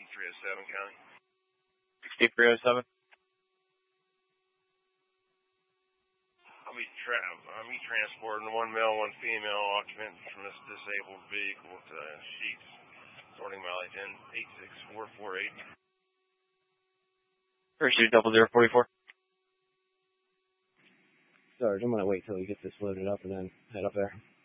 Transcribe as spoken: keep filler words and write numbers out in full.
sixty-three oh seven, County. sixty-three oh seven. I'll be, tra- I'll be transporting one male, one female occupant from this disabled vehicle to Sheets, sorting mileage in eight six four four eight. Pursuit double zero forty-four. Sarge, I'm going to wait till he gets this loaded up and then head up there.